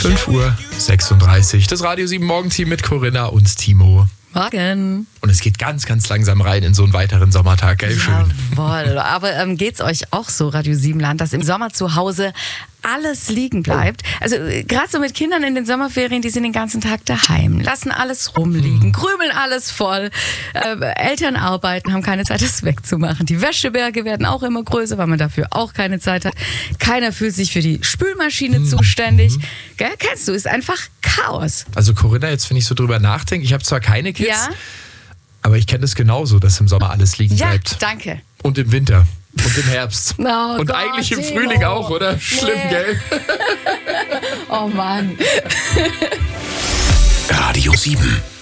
5:36 Uhr. Das Radio 7 Morgenteam mit Corinna und Timo. Morgen. Und es geht ganz, ganz langsam rein in so einen weiteren Sommertag, gell? Schön. Jawohl. Aber geht's euch auch so, Radio 7 Land, dass im Sommer zu Hause alles liegen bleibt? Also gerade so mit Kindern in den Sommerferien, die sind den ganzen Tag daheim, lassen alles rumliegen, krümeln alles voll. Eltern arbeiten, haben keine Zeit, das wegzumachen. Die Wäscheberge werden auch immer größer, weil man dafür auch keine Zeit hat. Keiner fühlt sich für die Spülmaschine zuständig. Gell? Kennst du, ist einfach Chaos. Also Corinna, jetzt wenn ich so drüber nachdenke, ich habe zwar keine Kids, Ja? aber ich kenne es genauso, dass im Sommer alles liegen Ja, bleibt. danke. Und im Winter. Und im Herbst. Oh und Gott, eigentlich im Timo. Frühling auch, oder? Schlimm, Nee. gell? Oh Mann. Radio 7.